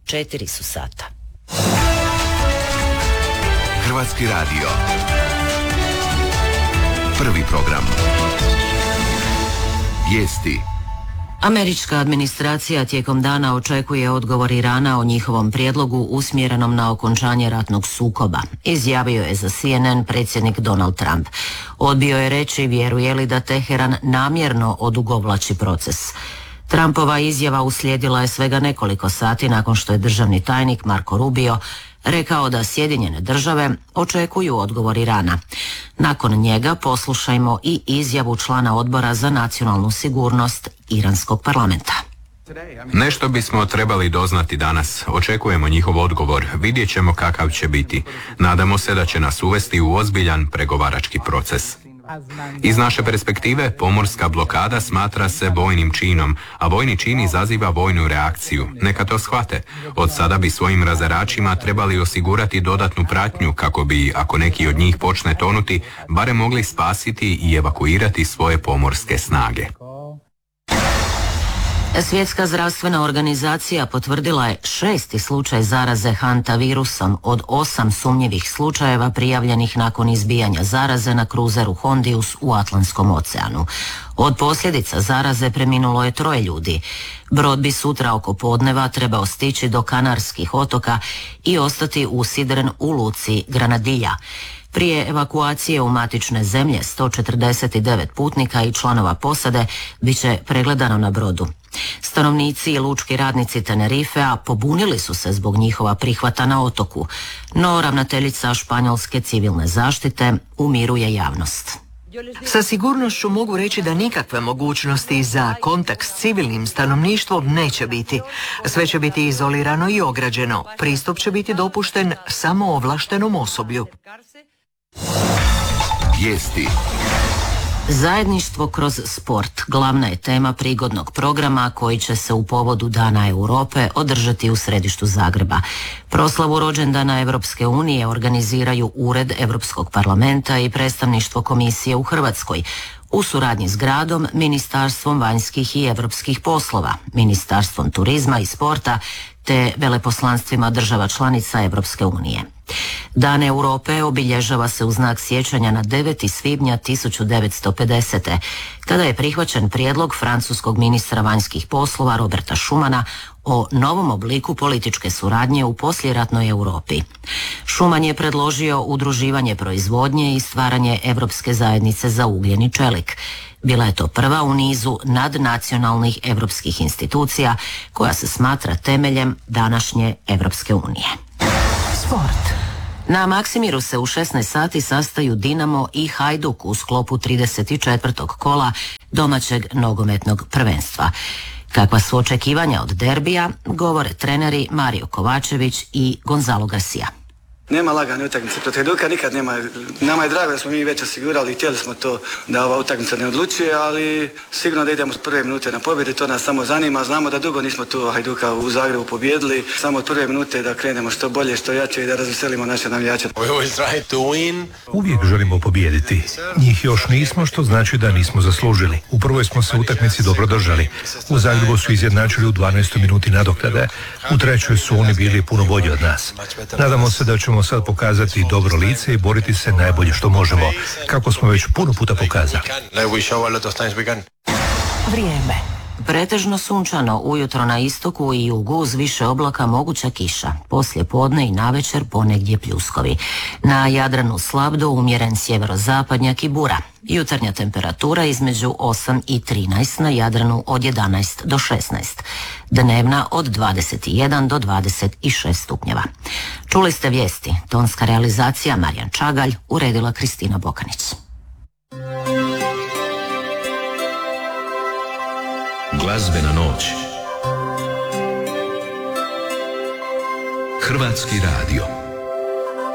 4 su sata. Hrvatski radio. Prvi program. Vijesti. Američka administracija tijekom dana očekuje odgovor Irana o njihovom prijedlogu usmjerenom na okončanje ratnog sukoba, izjavio je za CNN predsjednik Donald Trump. Odbio je reći vjeruje li da Teheran namjerno odugovlači proces. Trumpova izjava uslijedila je svega nekoliko sati nakon što je državni tajnik Marco Rubio rekao da Sjedinjene države očekuju odgovor Irana. Nakon njega poslušajmo i izjavu člana Odbora za nacionalnu sigurnost Iranskog parlamenta. Nešto bismo trebali doznati danas. Očekujemo njihov odgovor. Vidjet ćemo kakav će biti. Nadamo se da će nas uvesti u ozbiljan pregovarački proces. Iz naše perspektive, pomorska blokada smatra se vojnim činom, a vojni čin izaziva vojnu reakciju. Neka to shvate. Od sada bi svojim razaračima trebali osigurati dodatnu pratnju kako bi, ako neki od njih počne tonuti, barem mogli spasiti i evakuirati svoje pomorske snage. Svjetska zdravstvena organizacija potvrdila je 6. slučaj zaraze hantavirusom od 8 sumnjivih slučajeva prijavljenih nakon izbijanja zaraze na kruzeru Hondius u Atlantskom oceanu. Od posljedica zaraze preminulo je 3 ljudi. Brod bi sutra oko podneva trebao stići do Kanarskih otoka i ostati usidren u luci Granadilla. Prije evakuacije u matične zemlje 149 putnika i članova posade bit će pregledano na brodu. Stanovnici i lučki radnici Tenerifea pobunili su se zbog njihova prihvata na otoku, no ravnateljica Španjolske civilne zaštite umiruje javnost. Sa sigurnošću mogu reći da nikakve mogućnosti za kontakt s civilnim stanovništvom neće biti. Sve će biti izolirano i ograđeno. Pristup će biti dopušten samo ovlaštenom osoblju. Vijesti. Zajedništvo kroz sport glavna je tema prigodnog programa koji će se u povodu Dana Europe održati u središtu Zagreba. Proslavu rođendana Europske unije organiziraju Ured Europskog parlamenta i predstavništvo komisije u Hrvatskoj u suradnji s gradom, Ministarstvom vanjskih i europskih poslova, Ministarstvom turizma i sporta te veleposlanstvima država članica Europske unije. Dan Europe obilježava se u znak sjećanja na 9. svibnja 1950. kada je prihvaćen prijedlog francuskog ministra vanjskih poslova Roberta Schumana o novom obliku političke suradnje u poslijeratnoj Europi. Schuman je predložio udruživanje proizvodnje i stvaranje Europske zajednice za ugljen i čelik. Bila je to prva u nizu nadnacionalnih europskih institucija koja se smatra temeljem današnje Europske unije. Sport. Na Maksimiru se u 16 sati sastaju Dinamo i Hajduk u sklopu 34. kola domaćeg nogometnog prvenstva. Kakva su očekivanja od derbija, govore treneri Mario Kovačević i Gonzalo Garcia. Nema lagane utakmice protiv Hajduka, nikad nema. Nama je drago da smo mi već osigurali i htjeli smo to da ova utakmica ne odlučuje, ali sigurno da idemo s prve minute na pobjedu, to nas samo zanima. Znamo da dugo nismo tu Hajduka u Zagrebu pobijedili, samo od prve minute da krenemo što bolje, što jače i da razveselimo naše navijače. Uvijek želimo pobijediti. Njih još nismo, što znači da nismo zaslužili. U prvoj smo se utakmici dobro držali. U Zagrebu su izjednačili u 12. minuti nadoknade. U trećoj su oni bili puno bolji od nas. Nadamo se da ćemo sad pokazati dobro lice i boriti se najbolje što možemo, kako smo već puno puta pokazali. Vrijeme. Pretežno sunčano, ujutro na istoku i jugu uz više oblaka moguća kiša. Poslije podne i navečer ponegdje pljuskovi. Na Jadranu slab do umjeren sjeverozapadnjak i bura. Jutarnja temperatura između 8 i 13, na Jadranu od 11 do 16. Dnevna od 21 do 26 stupnjeva. Čuli ste vijesti. Tonska realizacija Marijan Čagalj, uredila Kristina Bokanić. Glazbena noć. Hrvatski radio.